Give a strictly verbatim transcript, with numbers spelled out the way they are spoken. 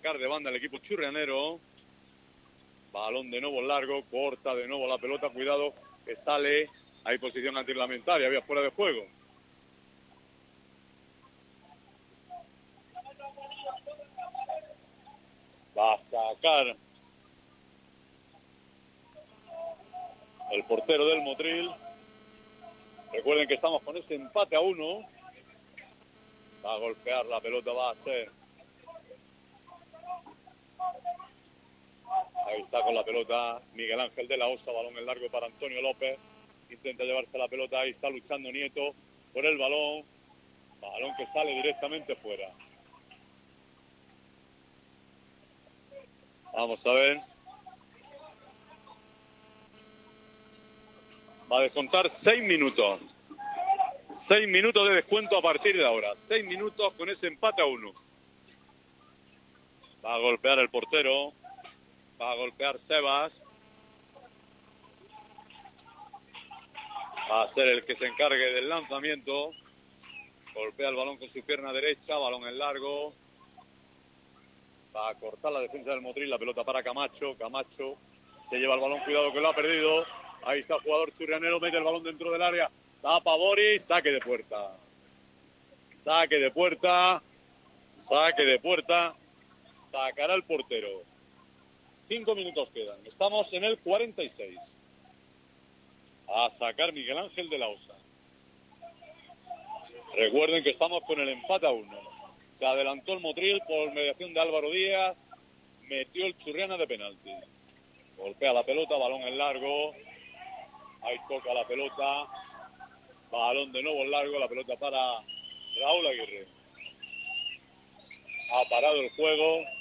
sacar de banda el equipo churrianero. Balón de nuevo largo, corta de nuevo la pelota, cuidado, que sale, hay posición antirreglamentaria, había fuera de juego. Va a sacar el portero del Motril. Recuerden que estamos con ese empate a uno. Va a golpear la pelota, va a hacer. Ahí está con la pelota Miguel Ángel de la Osa, balón en largo para Antonio López. Intenta llevarse la pelota, ahí está luchando Nieto por el balón. Balón que sale directamente fuera. Vamos a ver. Va a descontar seis minutos. Seis minutos de descuento a partir de ahora. Seis minutos con ese empate a uno. Va a golpear el portero. Va a golpear Sebas. Va a ser el que se encargue del lanzamiento. Golpea el balón con su pierna derecha. Balón en largo. Va a cortar la defensa del Motril. La pelota para Camacho. Camacho se lleva el balón. Cuidado que lo ha perdido. Ahí está el jugador churrianero. Mete el balón dentro del área. Tapa Boris. Saque de puerta. Saque de puerta. Saque de puerta. Sacará el portero. Cinco minutos quedan. Estamos en el cuarenta y seis. A sacar Miguel Ángel de la Osa. Recuerden que estamos con el empate a uno. Se adelantó el Motril por mediación de Álvaro Díaz. Metió el Churriana de penalti. Golpea la pelota, balón en largo. Ahí toca la pelota. Balón de nuevo en largo, la pelota para Raúl Aguirre. Ha parado el juego.